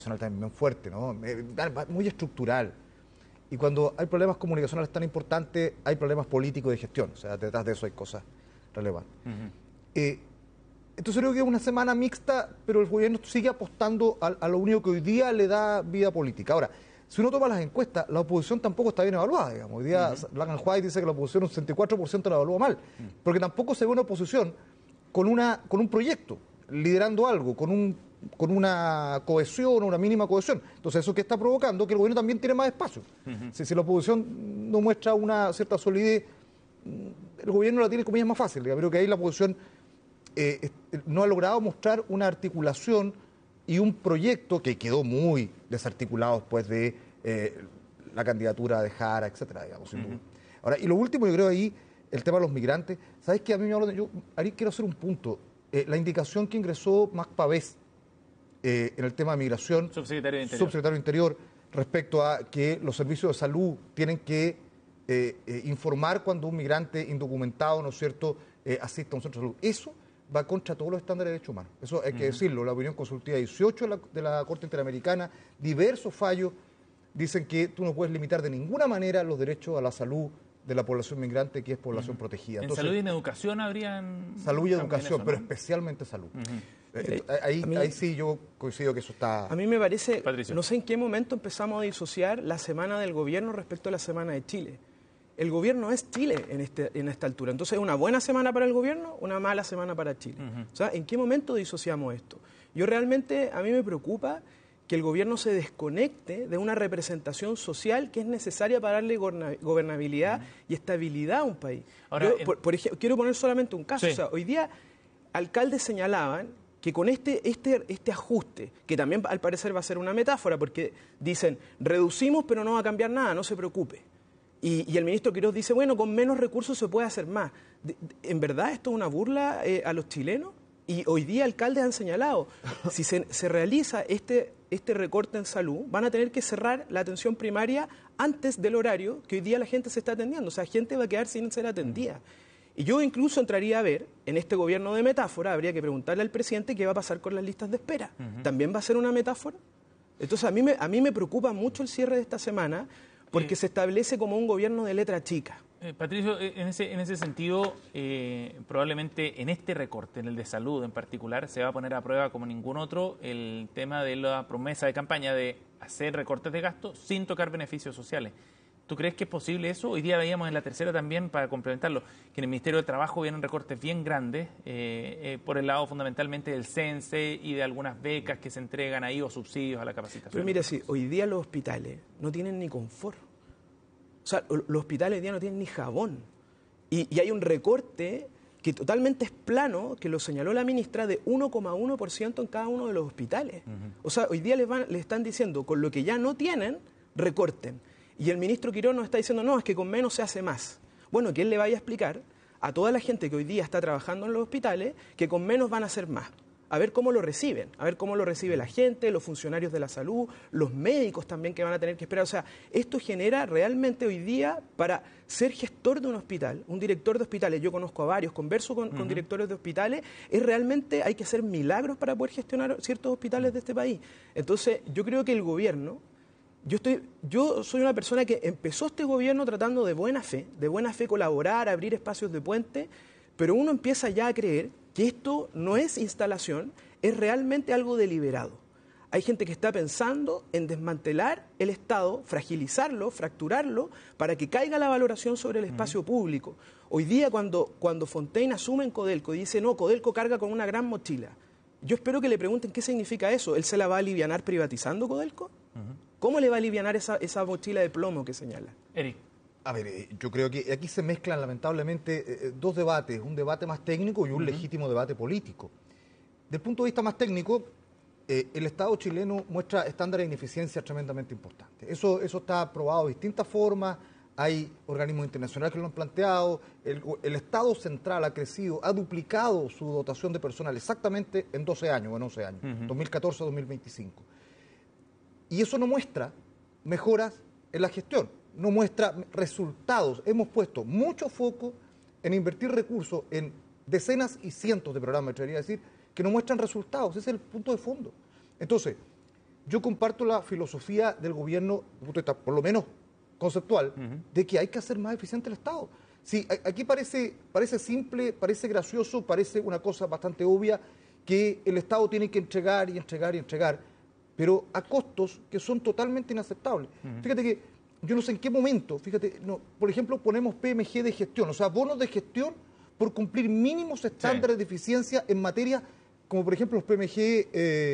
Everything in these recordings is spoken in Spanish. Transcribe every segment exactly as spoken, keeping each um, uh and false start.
también fuerte, ¿no? Muy estructural. Y cuando hay problemas comunicacionales tan importantes, hay problemas políticos de gestión. O sea, detrás de eso hay cosas relevantes. Uh-huh. eh, entonces creo que es una semana mixta, pero el gobierno sigue apostando a, a lo único que hoy día le da vida política. Ahora, si uno toma las encuestas, la oposición tampoco está bien evaluada, digamos. Hoy día uh-huh. Black and White dice que la oposición un sesenta y cuatro por ciento la evalúa mal, uh-huh. porque tampoco se ve una oposición con, una, con un proyecto, liderando algo, con un con una cohesión, una mínima cohesión. Entonces, ¿eso qué está provocando? Que el gobierno también tiene más espacio. Uh-huh. Si, si la oposición no muestra una cierta solidez, el gobierno la tiene, comillas, más fácil. Yo creo que ahí la oposición eh, no ha logrado mostrar una articulación y un proyecto que quedó muy desarticulado después de eh, la candidatura de Jara, etcétera, digamos, sin duda. Uh-huh. Ahora, y lo último, yo creo ahí, el tema de los migrantes. ¿Sabes qué? A mí me hablo de... Yo, ahí quiero hacer un punto. Eh, la indicación que ingresó Mac Pavés Eh, en el tema de migración, subsecretario de Interior. subsecretario de Interior, respecto a que los servicios de salud tienen que eh, eh, informar cuando un migrante indocumentado, ¿no es cierto?, eh, asiste a un centro de salud. Eso va contra todos los estándares de derechos humanos. Eso hay que uh-huh. decirlo. La opinión consultiva dieciocho de la, de la Corte Interamericana, diversos fallos dicen que tú no puedes limitar de ninguna manera los derechos a la salud de la población migrante, que es población uh-huh. protegida. Entonces, ¿en salud y en educación habrían...? Salud y educación, eso, ¿no? Pero especialmente salud. Uh-huh. Eh, ahí, mí, ahí sí yo coincido que eso está... A mí me parece, Patricio. No sé en qué momento empezamos a disociar la semana del gobierno respecto a la semana de Chile. El gobierno es Chile en, este, en esta altura. Entonces, ¿una buena semana para el gobierno, una mala semana para Chile? Uh-huh. O sea, ¿en qué momento disociamos esto? Yo realmente, a mí me preocupa que el gobierno se desconecte de una representación social que es necesaria para darle gobernabilidad uh-huh. y estabilidad a un país. Ahora, Yo, en... por, por ejemplo, quiero poner solamente un caso. Sí. O sea, hoy día alcaldes señalaban que con este, este, este ajuste, que también al parecer va a ser una metáfora, porque dicen, reducimos pero no va a cambiar nada, no se preocupe. Y, y el ministro Quiroz dice, bueno, con menos recursos se puede hacer más. De, de, ¿En verdad esto es una burla eh, a los chilenos? Y hoy día alcaldes han señalado, si se, se realiza este, este recorte en salud, van a tener que cerrar la atención primaria antes del horario que hoy día la gente se está atendiendo. O sea, gente va a quedar sin ser atendida. Y yo incluso entraría a ver, en este gobierno de metáfora, habría que preguntarle al presidente qué va a pasar con las listas de espera. Uh-huh. ¿También va a ser una metáfora? Entonces a mí me, a mí me preocupa mucho el cierre de esta semana porque eh, se establece como un gobierno de letra chica. Eh, Patricio, en ese, en ese sentido, eh, probablemente en este recorte, en el de salud en particular, se va a poner a prueba como ningún otro el tema de la promesa de campaña de hacer recortes de gasto sin tocar beneficios sociales. ¿Tú crees que es posible eso? Hoy día veíamos en la tercera también, para complementarlo, que en el Ministerio de Trabajo vienen recortes bien grandes, eh, eh, por el lado fundamentalmente del CENSE y de algunas becas que se entregan ahí o subsidios a la capacitación. Pero mira, sí, hoy día los hospitales no tienen ni confort. O sea, los hospitales hoy día no tienen ni jabón. Y, y hay un recorte que totalmente es plano, que lo señaló la ministra, de uno coma uno por ciento en cada uno de los hospitales. Uh-huh. O sea, hoy día les, van, les están diciendo, con lo que ya no tienen, recorten. Y el ministro Quiroz nos está diciendo, no, es que con menos se hace más. Bueno, que él le vaya a explicar a toda la gente que hoy día está trabajando en los hospitales que con menos van a hacer más. A ver cómo lo reciben, a ver cómo lo recibe la gente, los funcionarios de la salud, los médicos también que van a tener que esperar. O sea, esto genera realmente hoy día, para ser gestor de un hospital, un director de hospitales, yo conozco a varios, converso con, uh-huh. con directores de hospitales, es realmente, hay que hacer milagros para poder gestionar ciertos hospitales de este país. Entonces, yo creo que el gobierno... Yo, estoy, yo soy una persona que empezó este gobierno tratando de buena fe, de buena fe colaborar, abrir espacios de puente, pero uno empieza ya a creer que esto no es instalación, es realmente algo deliberado. Hay gente que está pensando en desmantelar el Estado, fragilizarlo, fracturarlo, para que caiga la valoración sobre el espacio uh-huh. público. Hoy día cuando, cuando Fontaine asume en Codelco y dice, no, Codelco carga con una gran mochila, yo espero que le pregunten qué significa eso. ¿Él se la va a alivianar privatizando Codelco? Uh-huh. ¿Cómo le va a alivianar esa, esa mochila de plomo que señala? Eric. A ver, eh, yo creo que aquí se mezclan lamentablemente eh, dos debates, un debate más técnico y un uh-huh. legítimo debate político. Del punto de vista más técnico, eh, el Estado chileno muestra estándares de ineficiencia tremendamente importantes. Eso, eso está probado de distintas formas, hay organismos internacionales que lo han planteado, el, el Estado central ha crecido, ha duplicado su dotación de personal exactamente en doce años, en once años, uh-huh. dos mil catorce a dos mil veinticinco. Y eso no muestra mejoras en la gestión, no muestra resultados. Hemos puesto mucho foco en invertir recursos en decenas y cientos de programas, me atrevería a decir, que no muestran resultados. Ese es el punto de fondo. Entonces, yo comparto la filosofía del gobierno, por lo menos conceptual, uh-huh. de que hay que hacer más eficiente el Estado. Sí, aquí parece, parece simple, parece gracioso, parece una cosa bastante obvia, que el Estado tiene que entregar y entregar y entregar, pero a costos que son totalmente inaceptables. Uh-huh. Fíjate que yo no sé en qué momento, fíjate, no, por ejemplo, ponemos P M G de gestión, o sea, bonos de gestión por cumplir mínimos estándares sí. de eficiencia en materia, como por ejemplo los P M G eh,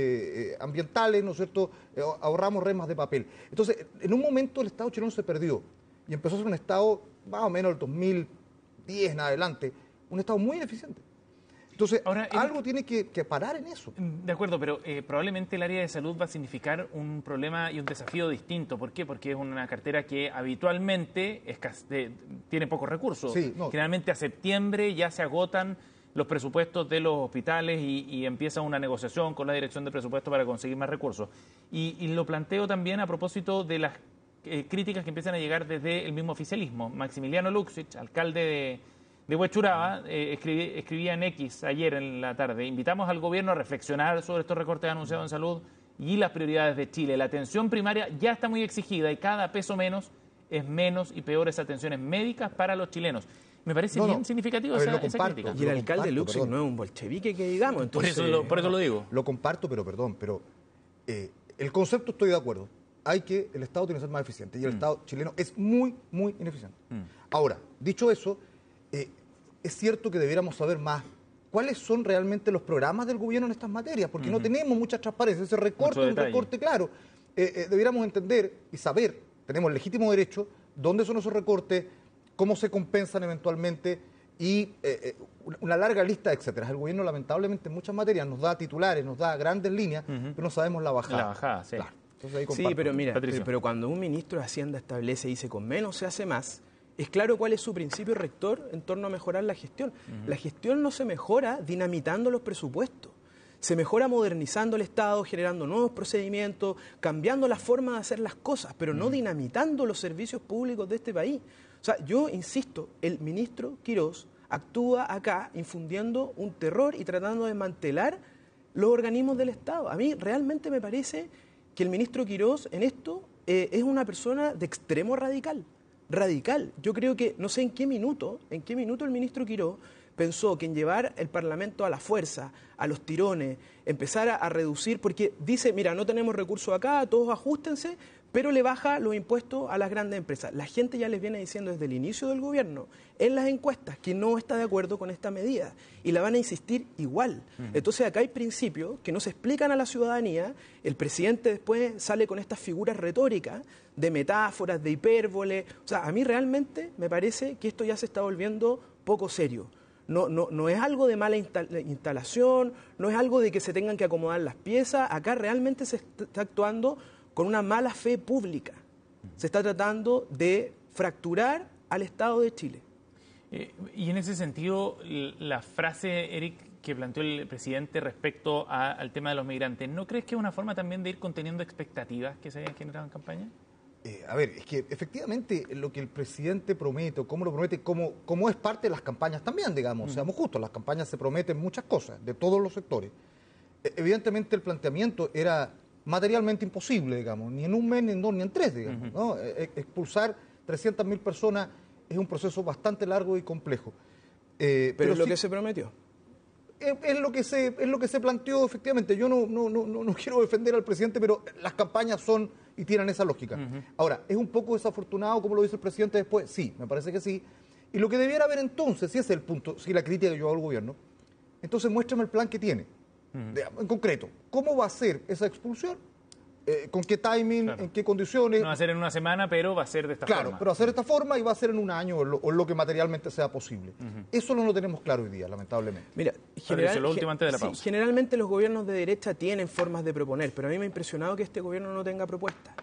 eh, ambientales, ¿no es cierto?, eh, ahorramos remas de papel. Entonces, en un momento el Estado chileno se perdió y empezó a ser un Estado, más o menos del dos mil diez en adelante, un Estado muy ineficiente. Entonces, Ahora, algo el... tiene que, que parar en eso. De acuerdo, pero eh, probablemente el área de salud va a significar un problema y un desafío distinto. ¿Por qué? Porque es una cartera que habitualmente escase... eh, tiene pocos recursos. Sí, no. Generalmente a septiembre ya se agotan los presupuestos de los hospitales y, y empieza una negociación con la dirección de presupuesto para conseguir más recursos. Y, y lo planteo también a propósito de las eh, críticas que empiezan a llegar desde el mismo oficialismo. Maximiliano Luxich, alcalde de... de Huechuraba, eh, escribí, escribía en X ayer en la tarde: invitamos al gobierno a reflexionar sobre estos recortes anunciados en salud y las prioridades de Chile. La atención primaria ya está muy exigida y cada peso menos es menos y peores atenciones médicas para los chilenos. Me parece no, bien no. significativo ver, esa, esa crítica. Y el alcalde Luxich no es un bolchevique que digamos. Entonces, por, eso lo, por eso lo digo. Lo comparto, pero perdón, pero eh, el concepto estoy de acuerdo. Hay que, el Estado tiene que ser más eficiente y el mm. Estado chileno es muy, muy ineficiente. Mm. Ahora, dicho eso, Eh, es cierto que debiéramos saber más cuáles son realmente los programas del gobierno en estas materias, porque uh-huh. no tenemos mucha transparencia. Ese recorte es un recorte claro. Eh, eh, debiéramos entender y saber, tenemos legítimo derecho, dónde son esos recortes, cómo se compensan eventualmente y eh, eh, una larga lista, etcétera. El gobierno lamentablemente en muchas materias nos da titulares, nos da grandes líneas, uh-huh. pero no sabemos la bajada. La bajada, sí. Claro. Entonces, ahí sí, pero mira, pero, pero cuando un ministro de Hacienda establece y dice con menos se hace más, es claro cuál es su principio rector en torno a mejorar la gestión. Uh-huh. La gestión no se mejora dinamitando los presupuestos. Se mejora modernizando el Estado, generando nuevos procedimientos, cambiando la forma de hacer las cosas, pero uh-huh. no dinamitando los servicios públicos de este país. O sea, yo insisto, el ministro Quirós actúa acá infundiendo un terror y tratando de desmantelar los organismos del Estado. A mí realmente me parece que el ministro Quirós en esto eh, es una persona de extremo radical. Radical. Yo creo que, no sé en qué minuto, en qué minuto el ministro Quirós pensó que en llevar el Parlamento a la fuerza, a los tirones, empezar a, a reducir, porque dice, mira, no tenemos recursos acá, todos ajustense, pero le baja los impuestos a las grandes empresas. La gente ya les viene diciendo desde el inicio del gobierno, en las encuestas, que no está de acuerdo con esta medida, y la van a insistir igual. Uh-huh. Entonces acá hay principios que no se explican a la ciudadanía, el presidente después sale con estas figuras retóricas, de metáforas, de hipérbole. O sea, a mí realmente me parece que esto ya se está volviendo poco serio. No, no, no es algo de mala instalación, no es algo de que se tengan que acomodar las piezas. Acá realmente se está actuando con una mala fe pública. Se está tratando de fracturar al Estado de Chile. Eh, y en ese sentido, la frase, Eric, que planteó el presidente respecto a, al tema de los migrantes, ¿no crees que es una forma también de ir conteniendo expectativas que se hayan generado en campaña? Eh, a ver, es que efectivamente lo que el presidente promete, o cómo lo promete, como, como es parte de las campañas también, digamos, uh-huh. seamos justos, las campañas se prometen muchas cosas, de todos los sectores. Eh, evidentemente el planteamiento era materialmente imposible, digamos, ni en un mes, ni en dos, ni en tres, digamos. Uh-huh. ¿no? Eh, expulsar trescientas mil personas es un proceso bastante largo y complejo. Eh, pero, pero es lo sí, que se prometió. Es, es, lo que se, es lo que se planteó, efectivamente. Yo no, no, no, no quiero defender al presidente, pero las campañas son y tienen esa lógica. Uh-huh. Ahora, ¿es un poco desafortunado como lo dice el presidente después? Sí, me parece que sí. Y lo que debiera haber entonces, si ese es el punto, si la crítica que yo hago al gobierno, entonces muéstrame el plan que tiene. Uh-huh. De, en concreto, ¿cómo va a ser esa expulsión? Eh, ¿Con qué timing? Claro. ¿En qué condiciones? No va a ser en una semana, pero va a ser de esta claro, forma. Claro, pero va a ser de esta forma y va a ser en un año o lo, o lo que materialmente sea posible. Uh-huh. Eso no lo tenemos claro hoy día, lamentablemente. Mira, general, lo último antes de la pausa. Sí, generalmente los gobiernos de derecha tienen formas de proponer, pero a mí me ha impresionado que este gobierno no tenga propuestas.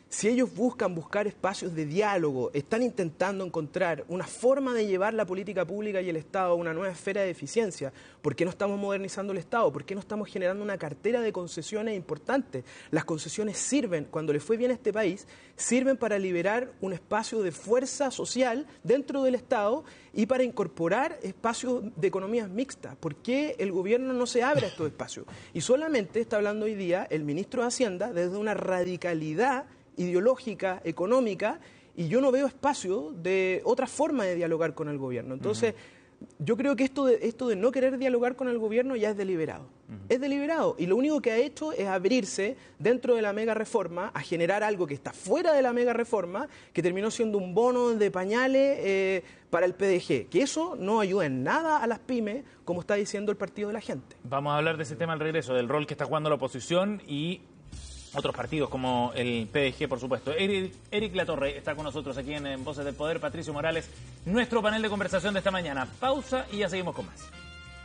si ellos buscan buscar espacios de diálogo, están intentando encontrar una forma de llevar la política pública y el Estado a una nueva esfera de eficiencia, ¿por qué no estamos modernizando el Estado? ¿Por qué no estamos generando una cartera de concesiones importantes? Las concesiones sirven, cuando le fue bien a este país, sirven para liberar un espacio de fuerza social dentro del Estado y para incorporar espacios de economías mixtas. ¿Por qué el gobierno no se abre a estos espacios? Y solamente está hablando hoy día el ministro de Hacienda desde una radicalidad ideológica, económica, y yo no veo espacio de otra forma de dialogar con el gobierno. Entonces, uh-huh. yo creo que esto de, esto de no querer dialogar con el gobierno ya es deliberado. Uh-huh. Es deliberado, y lo único que ha hecho es abrirse dentro de la mega reforma a generar algo que está fuera de la mega reforma, que terminó siendo un bono de pañales eh, para el P D G, que eso no ayuda en nada a las pymes, como está diciendo el Partido de la Gente. Vamos a hablar de ese tema al regreso, del rol que está jugando la oposición y otros partidos como el P D G, por supuesto. Eric, Eric Latorre está con nosotros aquí en, en Voces del Poder. Patricio Morales, nuestro panel de conversación de esta mañana. Pausa y ya seguimos con más.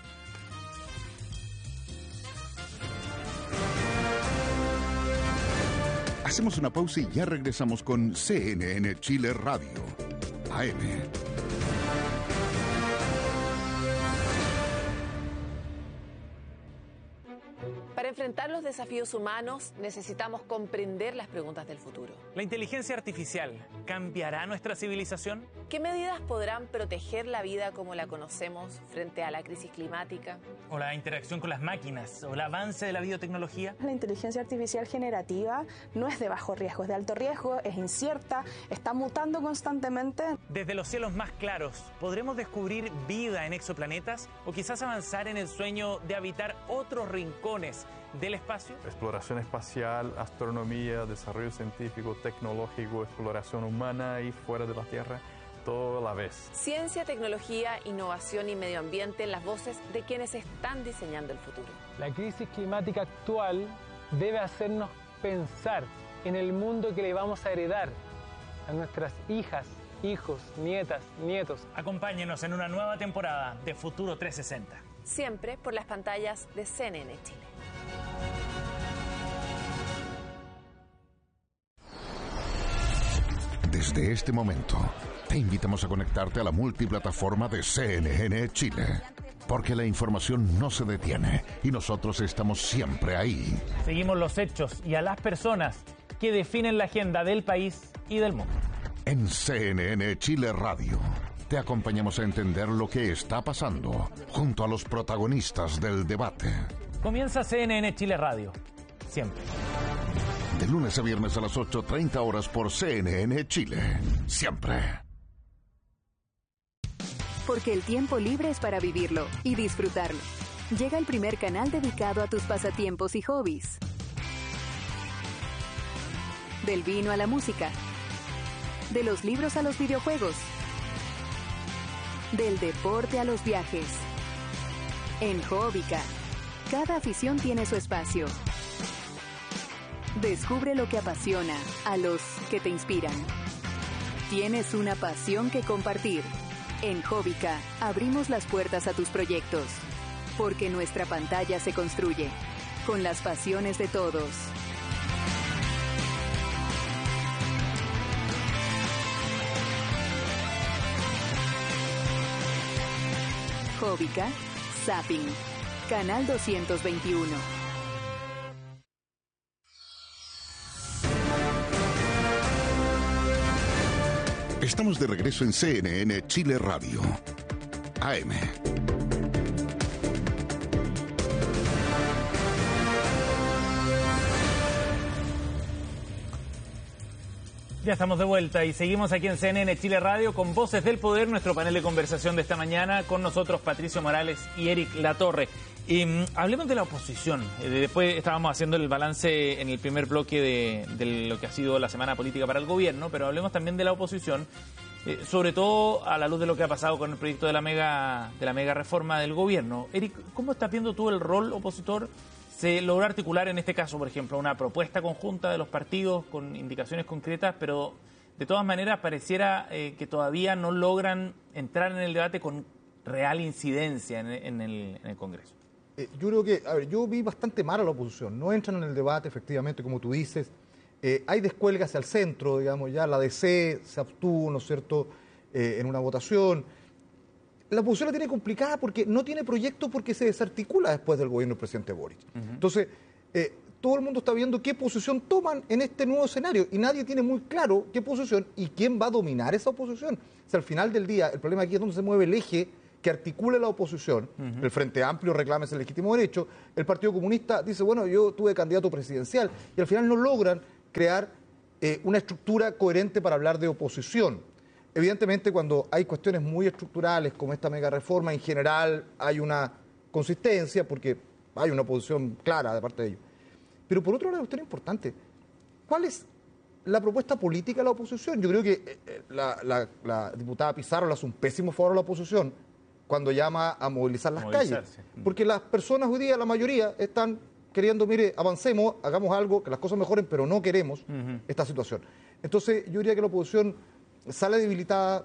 Hacemos una pausa y ya regresamos con C N N Chile Radio, A M. Para enfrentar los desafíos humanos necesitamos comprender las preguntas del futuro. ¿La inteligencia artificial cambiará nuestra civilización? ¿Qué medidas podrán proteger la vida como la conocemos frente a la crisis climática? ¿O la interacción con las máquinas? ¿O el avance de la biotecnología? La inteligencia artificial generativa no es de bajo riesgo, es de alto riesgo, es incierta, está mutando constantemente. Desde los cielos más claros, ¿podremos descubrir vida en exoplanetas? ¿O quizás avanzar en el sueño de habitar otros rincones del espacio? Exploración espacial, astronomía, desarrollo científico, tecnológico, exploración humana y fuera de la Tierra, todo a la vez. Ciencia, tecnología, innovación y medio ambiente en las voces de quienes están diseñando el futuro. La crisis climática actual debe hacernos pensar en el mundo que le vamos a heredar a nuestras hijas, hijos, nietas, nietos. Acompáñenos en una nueva temporada de Futuro trescientos sesenta. Siempre por las pantallas de C N N Chile. Desde este momento, te invitamos a conectarte a la multiplataforma de C N N Chile, porque la información no se detiene y nosotros estamos siempre ahí. Seguimos los hechos y a las personas que definen la agenda del país y del mundo. En C N N Chile Radio, te acompañamos a entender lo que está pasando junto a los protagonistas del debate. Comienza C N N Chile Radio, siempre. De lunes a viernes a las ocho treinta horas por C N N Chile. Siempre. Porque el tiempo libre es para vivirlo y disfrutarlo. Llega el primer canal dedicado a tus pasatiempos y hobbies. Del vino a la música. De los libros a los videojuegos. Del deporte a los viajes. En Hobbica, cada afición tiene su espacio. Descubre lo que apasiona a los que te inspiran. Tienes una pasión que compartir. En Hobbica abrimos las puertas a tus proyectos, porque nuestra pantalla se construye con las pasiones de todos. Hobbica, Zapping, Canal doscientos veintiuno. Estamos de regreso en C N N Chile Radio, A M. Ya estamos de vuelta y seguimos aquí en C N N Chile Radio con Voces del Poder, nuestro panel de conversación de esta mañana, con nosotros Patricio Morales y Eric Latorre. Y um, hablemos de la oposición. Eh, después estábamos haciendo el balance en el primer bloque de, de lo que ha sido la semana política para el gobierno, pero hablemos también de la oposición, eh, sobre todo a la luz de lo que ha pasado con el proyecto de la mega, de la mega reforma del gobierno. Eric, ¿cómo estás viendo tú el rol opositor? Se logró articular en este caso, por ejemplo, una propuesta conjunta de los partidos con indicaciones concretas, pero de todas maneras pareciera eh, que todavía no logran entrar en el debate con real incidencia en, en, el, en el Congreso. Eh, yo creo que, a ver, yo vi bastante mal a la oposición. No entran en el debate, efectivamente, como tú dices. Eh, hay descuelgue hacia el centro, digamos, ya la D C se abstuvo, ¿no es cierto?, eh, en una votación. La oposición la tiene complicada porque no tiene proyecto, porque se desarticula después del gobierno del presidente Boric. Uh-huh. Entonces, eh, todo el mundo está viendo qué posición toman en este nuevo escenario y nadie tiene muy claro qué posición y quién va a dominar esa oposición. O sea, al final del día, el problema aquí es donde se mueve el eje que articule la oposición. Uh-huh. El Frente Amplio reclama ese legítimo derecho, el Partido Comunista dice, bueno, yo tuve candidato presidencial, y al final no logran crear eh, una estructura coherente para hablar de oposición. Evidentemente, cuando hay cuestiones muy estructurales como esta mega reforma, en general hay una consistencia porque hay una oposición clara de parte de ellos. Pero por otro lado, una cuestión importante, ¿cuál es la propuesta política de la oposición? Yo creo que eh, la, la, la diputada Pizarro le hace un pésimo favor a la oposición cuando llama a movilizar las calles. Porque las personas hoy día, la mayoría, están queriendo, mire, avancemos, hagamos algo, que las cosas mejoren, pero no queremos uh-huh. esta situación. Entonces, yo diría que la oposición sale debilitada.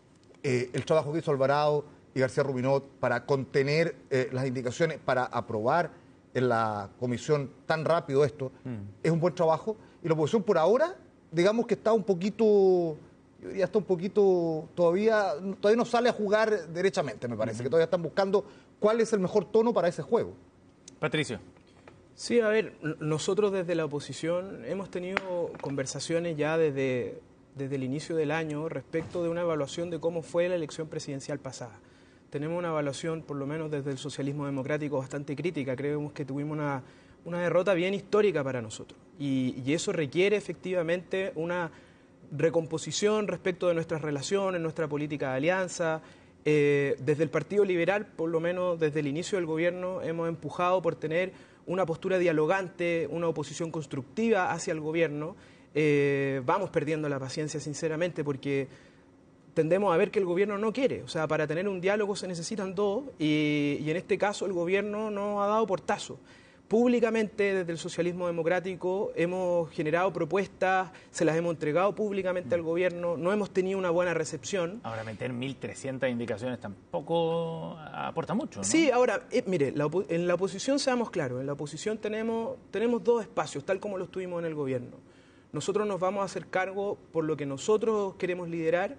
Eh, el trabajo que hizo Alvarado y García Rubinot para contener eh, las indicaciones, para aprobar en la comisión tan rápido esto, uh-huh. es un buen trabajo. Y la oposición por ahora, digamos que está un poquito, yo diría está un poquito, todavía, todavía no sale a jugar derechamente, me parece, uh-huh. que todavía están buscando cuál es el mejor tono para ese juego. Patricio. Sí, a ver, nosotros desde la oposición hemos tenido conversaciones ya desde, desde el inicio del año respecto de una evaluación de cómo fue la elección presidencial pasada. Tenemos una evaluación, por lo menos desde el socialismo democrático, bastante crítica. Creemos que tuvimos una, una derrota bien histórica para nosotros. Y, y eso requiere efectivamente una recomposición respecto de nuestras relaciones, nuestra política de alianza. Eh, desde el Partido Liberal, por lo menos desde el inicio del gobierno, hemos empujado por tener una postura dialogante, una oposición constructiva hacia el gobierno. Eh, vamos perdiendo la paciencia, sinceramente, porque tendemos a ver que el gobierno no quiere. O sea, para tener un diálogo se necesitan dos, y, y en este caso el gobierno no ha dado portazo. Públicamente, desde el socialismo democrático, hemos generado propuestas, se las hemos entregado públicamente al gobierno, no hemos tenido una buena recepción. Ahora, meter mil trescientas indicaciones tampoco aporta mucho, ¿no? Sí, ahora, eh, mire, la en la oposición, seamos claros, en la oposición tenemos, tenemos dos espacios, tal como los tuvimos en el gobierno. Nosotros nos vamos a hacer cargo por lo que nosotros queremos liderar.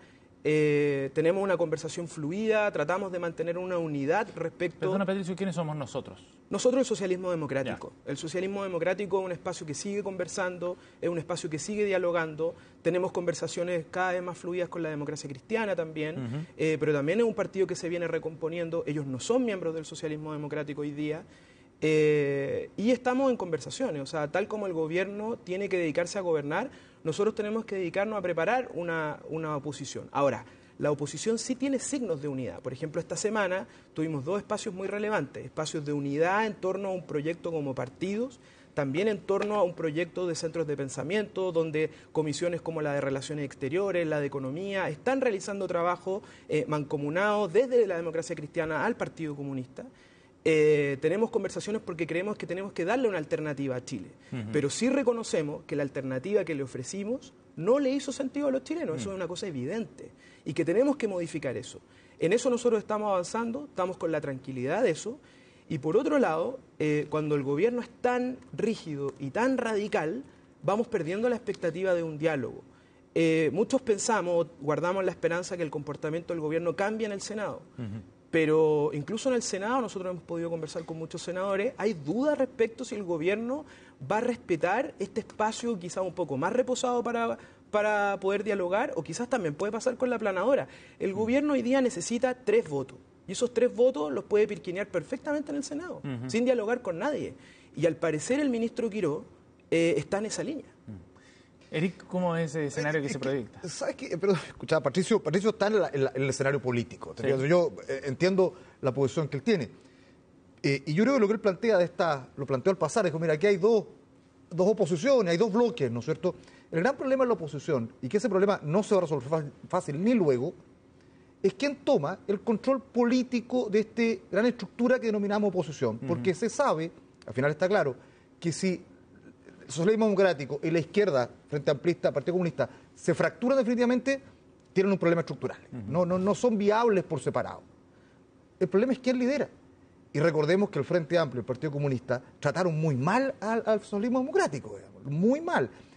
Eh, tenemos una conversación fluida, tratamos de mantener una unidad respecto... Perdona, Patricio, ¿quiénes somos nosotros? Nosotros el socialismo democrático. Ya. El socialismo democrático es un espacio que sigue conversando, es un espacio que sigue dialogando, tenemos conversaciones cada vez más fluidas con la democracia cristiana también, uh-huh. eh, pero también es un partido que se viene recomponiendo. Ellos no son miembros del socialismo democrático hoy día, eh, y estamos en conversaciones. O sea, tal como el gobierno tiene que dedicarse a gobernar, nosotros tenemos que dedicarnos a preparar una, una oposición. Ahora, la oposición sí tiene signos de unidad. Por ejemplo, esta semana tuvimos dos espacios muy relevantes, espacios de unidad en torno a un proyecto como partidos, también en torno a un proyecto de centros de pensamiento, donde comisiones como la de Relaciones Exteriores, la de Economía, están realizando trabajo eh, mancomunado desde la democracia cristiana al Partido Comunista. Eh, tenemos conversaciones porque creemos que tenemos que darle una alternativa a Chile, uh-huh. pero sí reconocemos que la alternativa que le ofrecimos no le hizo sentido a los chilenos, uh-huh. eso es una cosa evidente, y que tenemos que modificar eso. En eso nosotros estamos avanzando, estamos con la tranquilidad de eso, y por otro lado, eh, cuando el gobierno es tan rígido y tan radical, vamos perdiendo la expectativa de un diálogo. Eh, muchos pensamos, guardamos la esperanza que el comportamiento del gobierno cambie en el Senado, uh-huh. pero incluso en el Senado, nosotros hemos podido conversar con muchos senadores, hay dudas respecto si el gobierno va a respetar este espacio quizás un poco más reposado para, para poder dialogar, o quizás también puede pasar con la planadora. El gobierno hoy día necesita tres votos, y esos tres votos los puede pirquinear perfectamente en el Senado, uh-huh. sin dialogar con nadie. Y al parecer el ministro Quiró eh, está en esa línea. Eric, ¿cómo es ese escenario que es se que, proyecta? ¿Sabes qué? Pero, escuchá, Patricio, Patricio está en, la, en, la, en el escenario político. Sí. Yo eh, entiendo la posición que él tiene. Eh, y yo creo que lo que él plantea de esta, lo planteó al pasar, es que, mira, aquí hay dos, dos oposiciones, hay dos bloques, ¿no es cierto? El gran problema de la oposición, y que ese problema no se va a resolver fácil, fácil ni luego, es quién toma el control político de esta gran estructura que denominamos oposición. Porque uh-huh. se sabe, al final está claro, que si el socialismo democrático y la izquierda, Frente Amplista, Partido Comunista, se fracturan definitivamente, tienen un problema estructural. Uh-huh. No, no, no son viables por separado. El problema es quién lidera. Y recordemos que el Frente Amplio y el Partido Comunista trataron muy mal al, al socialismo democrático, digamos, muy mal.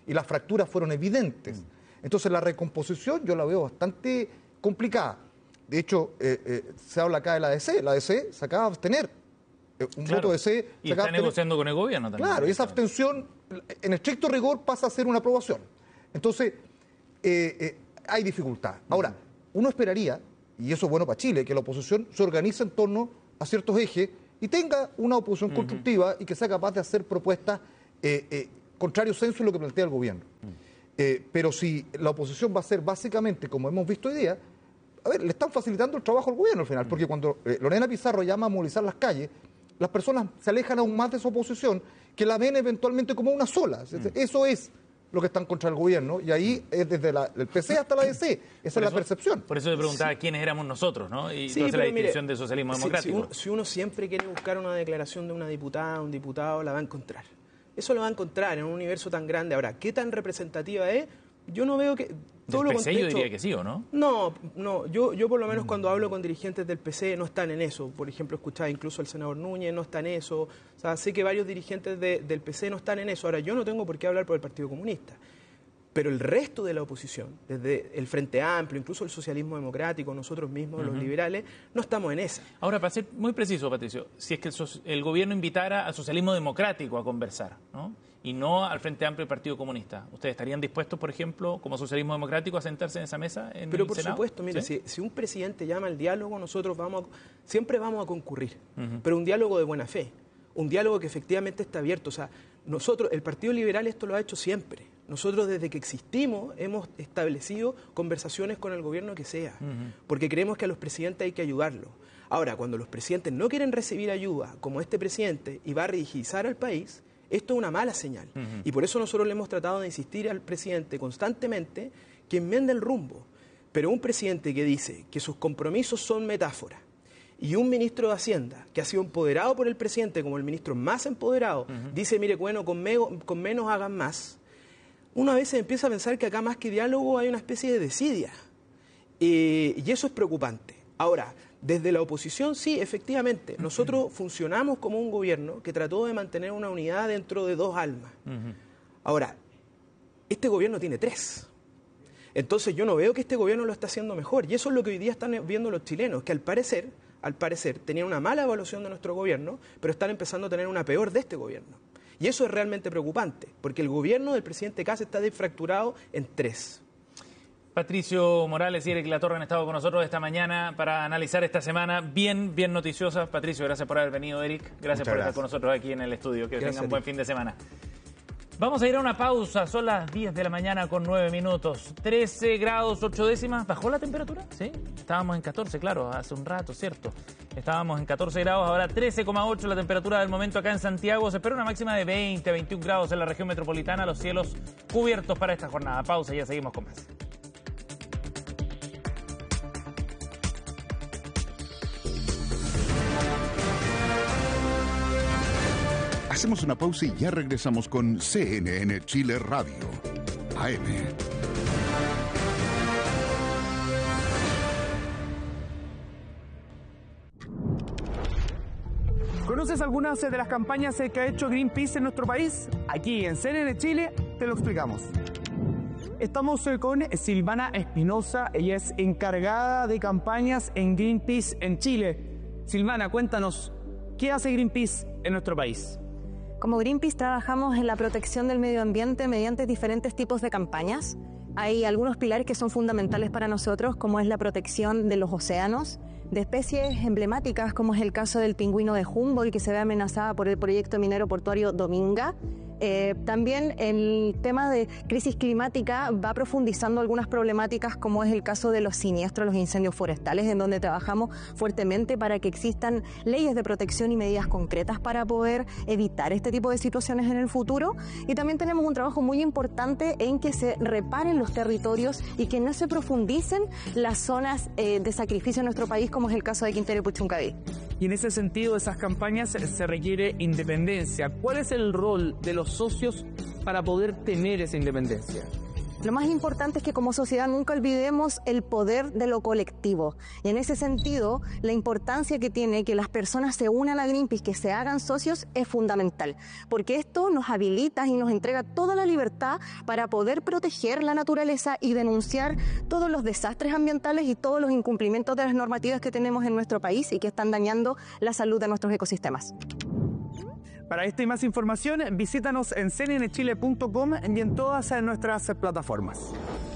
y las fracturas fueron evidentes. Entonces la recomposición yo la veo bastante complicada. De hecho, eh, eh, se habla acá de la A D C, la A D C se acaba de abstener. Eh, un claro. voto de C y está negociando con el gobierno también. Claro, y esa abstención, en estricto rigor, pasa a ser una aprobación. Entonces, eh, eh, hay dificultad. Ahora, uno esperaría, y eso es bueno para Chile, que la oposición se organice en torno a ciertos ejes y tenga una oposición uh-huh. constructiva y que sea capaz de hacer propuestas eh, eh, contrario senso a lo que plantea el gobierno. Uh-huh. eh, pero si la oposición va a ser básicamente, como hemos visto hoy día, a ver, le están facilitando el trabajo al gobierno al final, uh-huh. porque cuando eh, Lorena Pizarro llama a movilizar las calles, las personas se alejan aún más de su oposición, que la ven eventualmente como una sola. Uh-huh. Eso es lo que están contra el gobierno, y ahí es desde la, el P C hasta la A D C, esa por es eso, la percepción. Por eso te preguntaba sí. quiénes éramos nosotros, ¿no? Y sí, entonces la distinción mire, de socialismo si, democrático. Si uno, si uno siempre quiere buscar una declaración de una diputada, un diputado, la va a encontrar. Eso lo va a encontrar en un universo tan grande. Ahora, ¿qué tan representativa es? Yo no veo que... Todo ¿Del lo P C yo diría que sí, ¿o no? No, no. Yo, yo por lo menos cuando hablo con dirigentes del P C no están en eso. Por ejemplo, escuchaba incluso al senador Núñez, no está en eso. O sea, sé que varios dirigentes de, del P C no están en eso. Ahora, yo no tengo por qué hablar por el Partido Comunista. Pero el resto de la oposición, desde el Frente Amplio, incluso el socialismo democrático, nosotros mismos, uh-huh. los liberales, no estamos en esa. Ahora, para ser muy preciso, Patricio, si es que el, so- el gobierno invitara al socialismo democrático a conversar, ¿no? Y no al Frente Amplio y el Partido Comunista, ¿ustedes estarían dispuestos, por ejemplo, como socialismo democrático, a sentarse en esa mesa en Pero el por Senado? supuesto, mire, ¿Sí? si, si un presidente llama al diálogo, nosotros vamos a, siempre vamos a concurrir, uh-huh. pero un diálogo de buena fe, un diálogo que efectivamente está abierto. O sea, nosotros, el Partido Liberal esto lo ha hecho siempre. Nosotros desde que existimos hemos establecido conversaciones con el gobierno que sea, uh-huh. porque creemos que a los presidentes hay que ayudarlos. Ahora, cuando los presidentes no quieren recibir ayuda, como este presidente, y va a rigidizar al país, esto es una mala señal. Uh-huh. Y por eso nosotros le hemos tratado de insistir al presidente constantemente que enmiende el rumbo. Pero un presidente que dice que sus compromisos son metáforas, y un ministro de Hacienda que ha sido empoderado por el presidente como el ministro más empoderado, uh-huh. dice, mire, bueno, con, me- con menos hagan más, uno a veces empieza a pensar que acá más que diálogo hay una especie de desidia. Eh, y eso es preocupante. Ahora, desde la oposición, sí, efectivamente, nosotros uh-huh. funcionamos como un gobierno que trató de mantener una unidad dentro de dos almas. Uh-huh. Ahora, este gobierno tiene tres. Entonces yo no veo que este gobierno lo está haciendo mejor. Y eso es lo que hoy día están viendo los chilenos, que al parecer, al parecer, tenían una mala evaluación de nuestro gobierno, pero están empezando a tener una peor de este gobierno. Y eso es realmente preocupante, porque el gobierno del presidente Kast está desfracturado en tres. Patricio Morales y Eric Latorre han estado con nosotros esta mañana para analizar esta semana bien, bien noticiosa. Patricio, gracias por haber venido, Eric. Gracias Muchas por gracias. estar con nosotros aquí en el estudio. Que Gracias tengan un a buen ti. fin de semana. Vamos a ir a una pausa, son las diez de la mañana con nueve minutos. trece grados ocho décimas, ¿bajó la temperatura? Sí, estábamos en catorce, claro, hace un rato, ¿cierto? Estábamos en catorce grados, ahora trece coma ocho la temperatura del momento acá en Santiago. Se espera una máxima de veinte, veintiún grados en la región metropolitana, los cielos cubiertos para esta jornada. Pausa, ya seguimos con más. Hacemos una pausa y ya regresamos con C N N Chile Radio, A M. ¿Conoces algunas de las campañas que ha hecho Greenpeace en nuestro país? Aquí en C N N Chile te lo explicamos. Estamos con Silvana Espinosa, ella es encargada de campañas en Greenpeace en Chile. Silvana, cuéntanos, ¿qué hace Greenpeace en nuestro país? Como Greenpeace trabajamos en la protección del medio ambiente mediante diferentes tipos de campañas. Hay algunos pilares que son fundamentales para nosotros, como es la protección de los océanos, de especies emblemáticas, como es el caso del pingüino de Humboldt, que se ve amenazada por el proyecto minero portuario Dominga. Eh, también el tema de crisis climática va profundizando algunas problemáticas, como es el caso de los siniestros, los incendios forestales, en donde trabajamos fuertemente para que existan leyes de protección y medidas concretas para poder evitar este tipo de situaciones en el futuro. Y también tenemos un trabajo muy importante en que se reparen los territorios y que no se profundicen las zonas eh, de sacrificio en nuestro país, como es el caso de Quintero y Puchuncaví. Y en ese sentido, de esas campañas se requiere independencia. ¿Cuál es el rol de los socios para poder tener esa independencia? Lo más importante es que como sociedad nunca olvidemos el poder de lo colectivo. Y en ese sentido, la importancia que tiene que las personas se unan a Greenpeace, que se hagan socios, es fundamental. Porque esto nos habilita y nos entrega toda la libertad para poder proteger la naturaleza y denunciar todos los desastres ambientales y todos los incumplimientos de las normativas que tenemos en nuestro país y que están dañando la salud de nuestros ecosistemas. Para esta y más información, visítanos en c n n chile punto com y en todas nuestras plataformas.